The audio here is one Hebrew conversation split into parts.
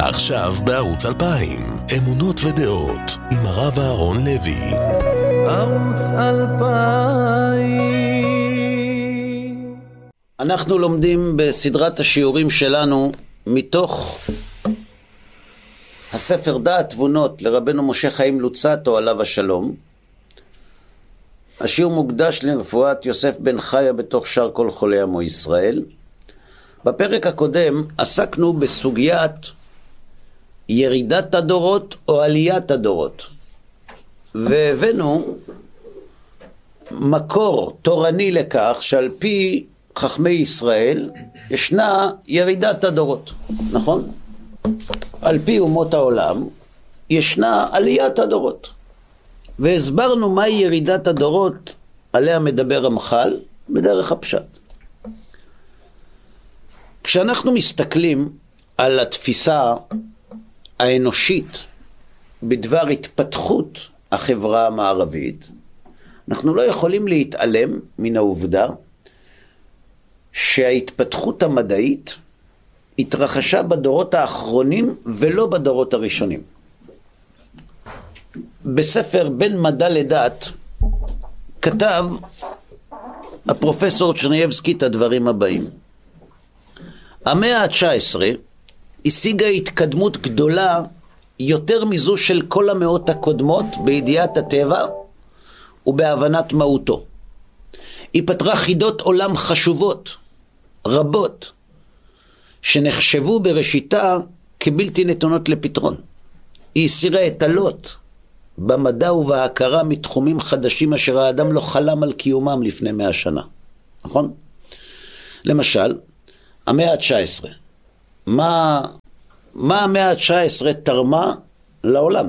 עכשיו בערוץ 2000, אמונות ודעות, עם הרב אהרון לוי. ערוץ 2000. אנחנו לומדים בסדרת השיעורים שלנו מתוך הספר דעת תבונות לרבנו משה חיים לוצאטו עליו השלום. השיעור מוקדש לרפואת יוסף בן חיה בתוך שאר כל חולי עמו ישראל. בפרק הקודם עסקנו בסוגיית ירידת הדורות או עליית הדורות, והבאנו מקור תורני לכך שעל פי חכמי ישראל ישנה ירידת הדורות, נכון? על פי אומות העולם ישנה עליית הדורות, והסברנו מהי ירידת הדורות עליה מדבר רמח"ל בדרך הפשט. כשאנחנו מסתכלים על התפיסה האנושית בדבר התפתחות החברה המערבית, אנחנו לא יכולים להתעלם מן העובדה שההתפתחות המדעית התרחשה בדורות האחרונים ולא בדורות הראשונים. בספר בין מדע לדת כתב הפרופסור צ'רניאבסקי את הדברים הבאים: המאה ה-19 השיגה התקדמות גדולה יותר מזו של כל המאות הקודמות בידיעת הטבע ובהבנת מהותו. היא פתרה חידות עולם חשובות רבות שנחשבו בראשיתה כבלתי נתונות לפתרון. היא הסירה את הלוט במדע ובהכרה מתחומים חדשים אשר האדם לא חלם על קיומם לפני 100 שנה. נכון? למשל, המאה ה-19. מה המאה ה-19 תרמה לעולם?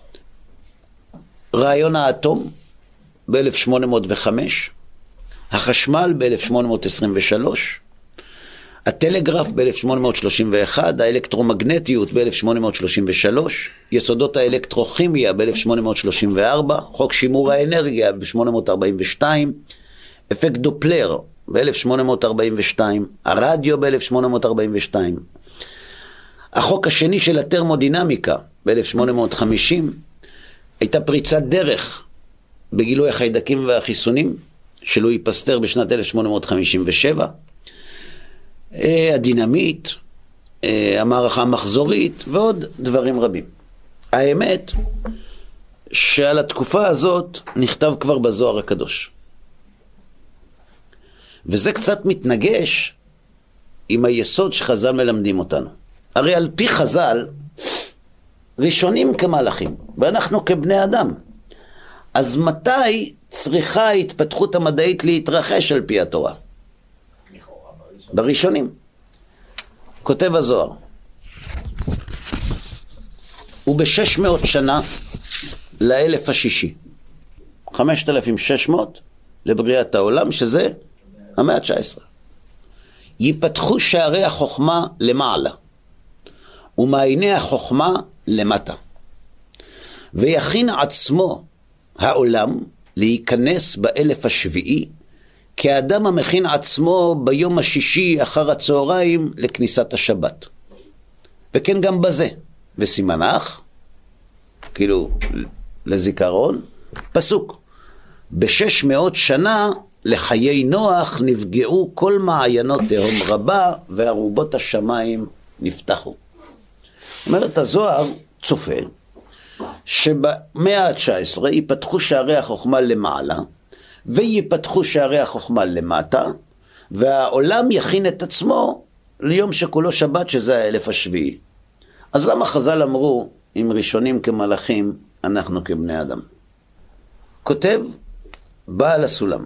רעיון האטום ב-1805, החשמל ב-1823, הטלגרף ב-1831, האלקטרומגנטיות ב-1833, יסודות האלקטרוכימיה ב-1834, חוק שימור האנרגיה ב-1842, אפקט דופלר ב-1842, הרדיו ב-1842, החוק השני של הטרמודינמיקה ב-1850, הייתה פריצת דרך בגילוי החיידקים והחיסונים של לואי פסטר בשנת 1857, הדינמיט, המערכה המחזורית ועוד דברים רבים. האמת שעל התקופה הזאת נכתב כבר בזוהר הקדוש, וזה קצת מתנגש עם היסוד שחז"ל מלמדים אותנו. הרי על פי חז"ל ראשונים כמלאכים ואנחנו כבני אדם, אז מתי צריכה ההתפתחות המדעית להתרחש על פי התורה? בראשונים. כותב הזוהר, וב-600 שנה לאלף השישי, 5600 לבריאת העולם, שזה המאה ה-19, ייפתחו שערי החוכמה למעלה ומעייני החוכמה למטה, ויכין עצמו העולם להיכנס באלף השביעי כאדם המכין עצמו ביום השישי אחר הצהריים לכניסת השבת. וכן גם בזה, וסימנך, כאילו לזיכרון, פסוק: ב-600 שנה לחיי נוח נפגעו כל מעיינות תהום רבה וארובות השמיים נפתחו. אומרת הזוהר צופה שבמאה ה-19 ייפתחו שערי החוכמה למעלה ויפתחו שערי החוכמה למטה, והעולם יכין את עצמו ליום שכולו שבת, שזה האלף השביעי. אז למה חז"ל אמרו אם ראשונים כמלאכים אנחנו כבני אדם? כותב בעל הסולם,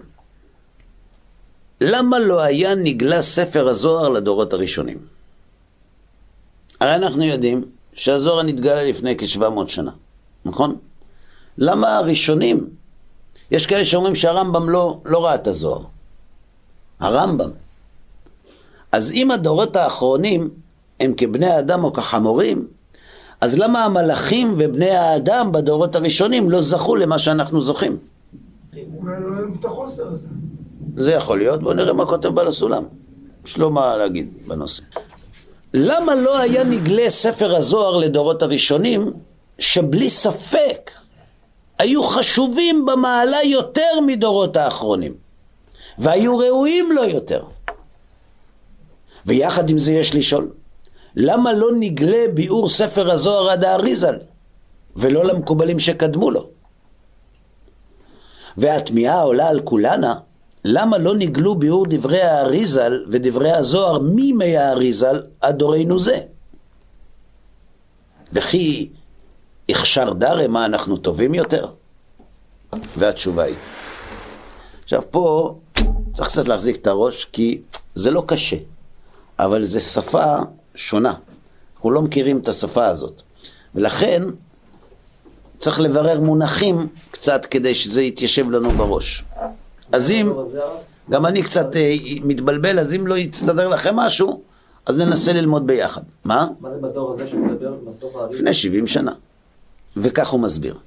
למה לא היה נגלה ספר הזוהר לדורות הראשונים? הרי אנחנו יודעים שהזוהר נתגלה לפני כ-700 שנה, נכון? למה הראשונים? יש כאלה שאומרים שהרמב"ם לא ראה את הזוהר. הרמב"ם. אז אם הדורות האחרונים הם כבני האדם או כחמורים, אז למה המלאכים ובני האדם בדורות הראשונים לא זכו למה שאנחנו זוכים? אולי לא היה את החוסר הזה. זה יכול להיות. בואו נראה מה כותב בעל הסולם. יש לו מה להגיד בנושא. למה לא היה נגלה ספר הזוהר לדורות הראשונים, שבלי ספק היו חשובים במעלה יותר מדורות האחרונים, והיו ראויים לו יותר? ויחד עם זה יש לשאול, למה לא נגלה ביאור ספר הזוהר עד האריזל, ולא למקובלים שקדמו לו? והתמיהה עולה על כולנה, למה לא נגלו ביאור דברי האריזל ודברי הזוהר מימי האריזל עד דורנו זה? וכי הכשר דרה, מה אנחנו טובים יותר? והתשובה היא, עכשיו פה צריך קצת להחזיק את הראש, כי זה לא קשה, אבל זה שפה שונה, אנחנו לא מכירים את השפה הזאת, ולכן צריך לברר מונחים קצת כדי שזה יתיישב לנו בראש. אז אם, גם אני קצת מתבלבל, אז אם לא יצטדר לכם משהו, אז ננסה ללמוד ביחד. מה? מה זה בדור הזה שמדבר בסוף האריזל? לפני 70 שנה. וכך הוא מסביר.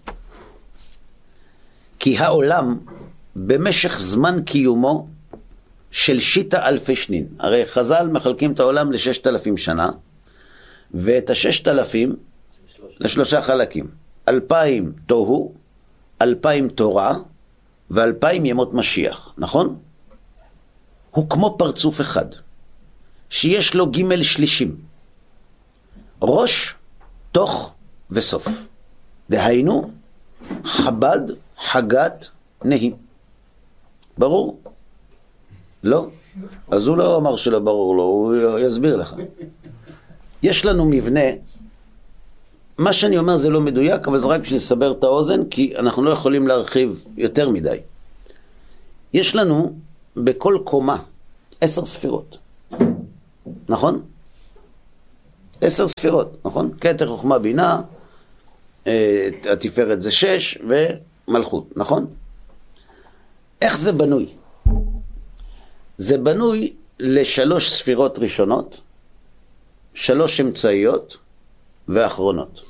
כי העולם במשך זמן קיומו של שיטה אלפי שנין. הרי חז"ל מחלקים את העולם ל6,000 שנה, ואת 6,000 לשלושה חלקים. 2,000 תוהו, 2,000 תורה, ו2,000 ימות משיח, נכון? הוא כמו פרצוף אחד, שיש לו ג' שלישים, ראש, תוך וסוף. דהיינו, חב"ד, חגת, נהי. ברור? לא? אז הוא לא אמר שלא ברור לו, הוא יסביר לך. יש לנו מבנה, מה שאני אומר זה לא מדויק, אבל זה רק בשביל לסבר את האוזן, כי אנחנו לא יכולים להרחיב יותר מדי. יש לנו בכל קומה 10 ספירות, נכון? 10 ספירות, נכון? כתר, חוכמה, בינה, התפארת זה 6 ומלכות, נכון? איך זה בנוי? זה בנוי ל3 ספירות ראשונות, 3 אמצעיות ואחרונות.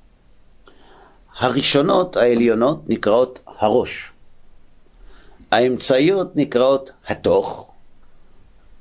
הראשונות, העליונות, נקראות הראש. האמצעיות נקראות התוך,